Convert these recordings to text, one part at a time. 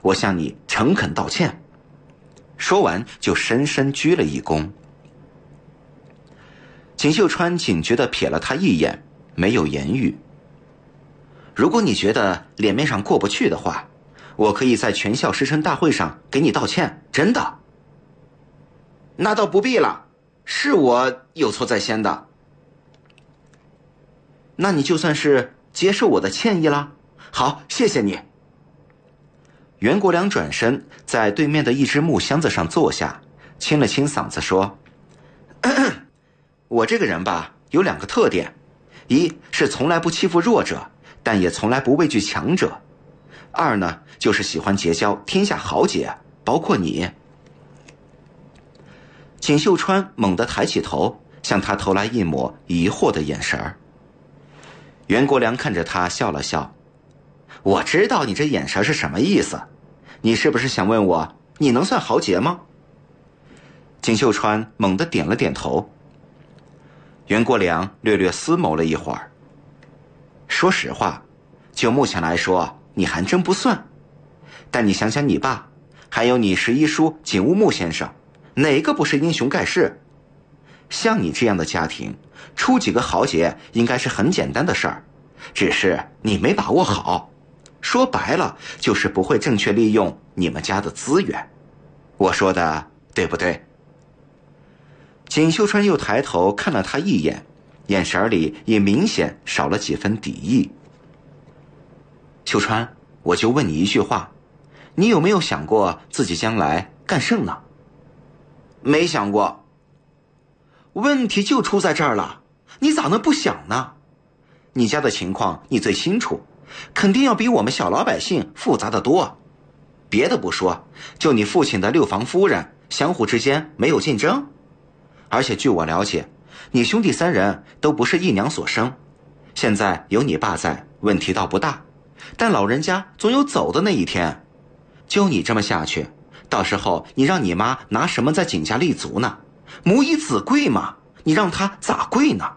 我向你诚恳道歉。说完就深深鞠了一躬。锦绣川警觉地瞥了他一眼，没有言语。如果你觉得脸面上过不去的话，我可以在全校师生大会上给你道歉，真的。那倒不必了，是我有错在先的。那你就算是接受我的歉意了。好，谢谢你。袁国良转身在对面的一只木箱子上坐下，清了清嗓子说：我这个人吧，有2个特点，一是从来不欺负弱者，但也从来不畏惧强者。2呢，就是喜欢结交天下豪杰，包括你。锦绣川猛地抬起头，向他投来一抹疑惑的眼神儿。袁国良看着他笑了笑：我知道你这眼神是什么意思，你是不是想问我，你能算豪杰吗？锦绣川猛地点了点头。袁国良略略思谋了一会儿，说实话，就目前来说，你还真不算。但你想想你爸，还有你11叔景乌木先生，哪个不是英雄盖世？像你这样的家庭，出几个豪杰应该是很简单的事儿，只是你没把握好。说白了，就是不会正确利用你们家的资源。我说的对不对？锦绣川又抬头看了他一眼，眼神里也明显少了几分敌意。秀川，我就问你一句话，你有没有想过自己将来干甚呢？没想过。问题就出在这儿了，你咋能不想呢？你家的情况你最清楚，肯定要比我们小老百姓复杂得多。别的不说，就你父亲的6房夫人，相互之间没有竞争。而且据我了解，你兄弟3人都不是一娘所生，现在有你爸在，问题倒不大，但老人家总有走的那一天。就你这么下去，到时候你让你妈拿什么在景家立足呢？母以子贵嘛，你让她咋贵呢？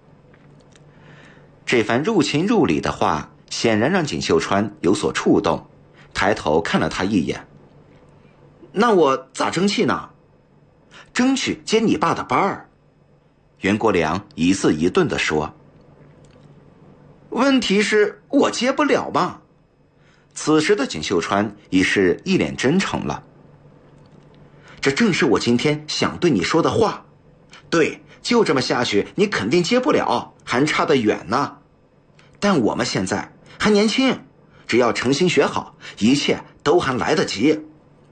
这番入情入理的话显然让锦绣川有所触动，抬头看了他一眼。那我咋争气呢？争取接你爸的班儿。袁国良一字一顿地说。问题是我接不了嘛。此时的锦绣川已是一脸真诚了。这正是我今天想对你说的话。对，就这么下去，你肯定接不了，还差得远呢。但我们现在还年轻，只要诚心学好，一切都还来得及。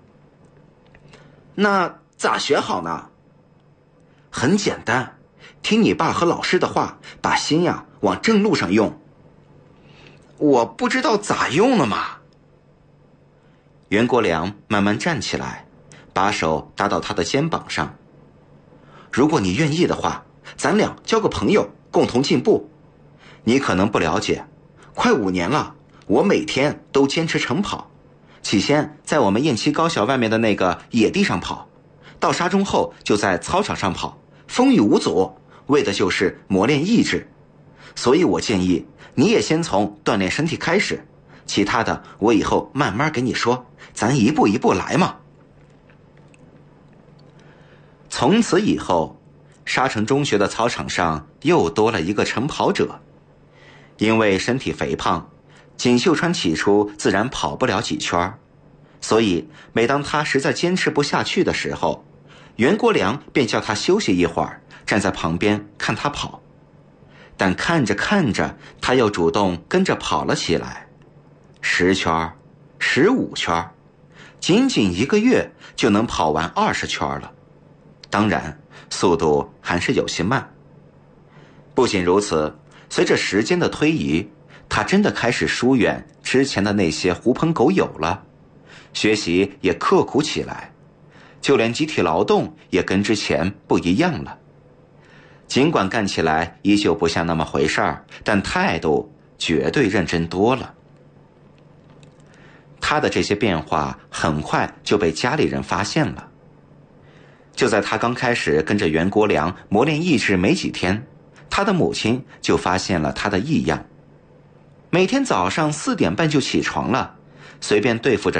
那咋学好呢？很简单，听你爸和老师的话，把心呀往正路上用。我不知道咋用了嘛。袁国良慢慢站起来，把手搭到他的肩膀上。如果你愿意的话，咱俩交个朋友，共同进步。你可能不了解，快5年了，我每天都坚持晨跑。起先在我们雁栖高校外面的那个野地上跑，到沙中后就在操场上跑，风雨无阻，为的就是磨练意志。所以我建议你也先从锻炼身体开始，其他的我以后慢慢给你说，咱一步一步来嘛。从此以后，沙城中学的操场上又多了一个晨跑者。因为身体肥胖，锦绣川起初自然跑不了几圈，所以每当他实在坚持不下去的时候，袁国良便叫他休息一会儿，站在旁边看他跑。但看着看着，他又主动跟着跑了起来，10圈、15圈，仅仅1个月就能跑完20圈了。当然，速度还是有些慢。不仅如此，随着时间的推移，他真的开始疏远之前的那些狐朋狗友了，学习也刻苦起来，就连集体劳动也跟之前不一样了。尽管干起来依旧不像那么回事儿，但态度绝对认真多了。他的这些变化很快就被家里人发现了。就在他刚开始跟着袁国良磨练意志没几天，他的母亲就发现了他的异样。每天早上4点半就起床了，随便对付着